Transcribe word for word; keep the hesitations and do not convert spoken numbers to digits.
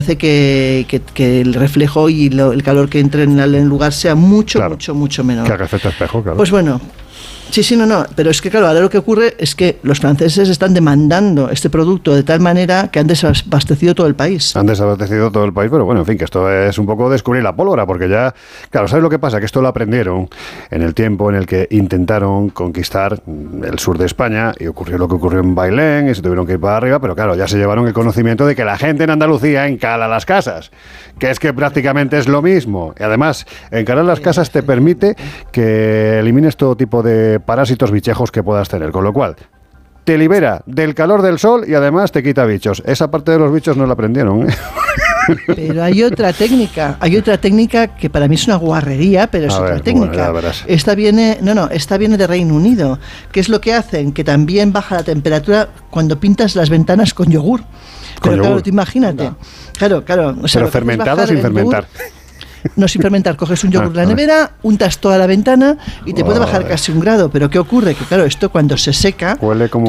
hace que, que, que el reflejo y lo, el calor que entre en el lugar sea mucho, claro, mucho, mucho menor. Que haga efecto espejo, claro. Pues bueno, sí, sí, no, no, pero es que claro, ahora lo que ocurre es que los franceses están demandando este producto de tal manera que han desabastecido todo el país. Han desabastecido todo el país, pero bueno, en fin, que esto es un poco descubrir la pólvora, porque ya, claro, ¿sabes lo que pasa? Que esto lo aprendieron en el tiempo en el que intentaron conquistar el sur de España y ocurrió lo que ocurrió en Bailén y se tuvieron que ir para arriba, pero claro, ya se llevaron el conocimiento de que la gente en Andalucía encala las casas, que es que prácticamente es lo mismo. Y además, encalar las casas te permite que elimines todo tipo de parásitos bichejos que puedas tener, con lo cual te libera del calor del sol y además te quita bichos. Esa parte de los bichos no la aprendieron, ¿eh? Pero hay otra técnica, hay otra técnica que para mí es una guarrería, pero es A otra ver, técnica. bueno, esta viene, no, no, esta viene de Reino Unido, que es lo que hacen, que también baja la temperatura cuando pintas las ventanas con yogur. Pero yogur. Claro, tú imagínate. No. Claro, claro. O sea, pero fermentado o sin fermentar. Yogur, no, sin fermentar, coges un yogur ah, de la nevera, untas toda la ventana y te oh, puede bajar casi un grado. Pero ¿qué ocurre? Que claro, esto cuando se seca... Huele como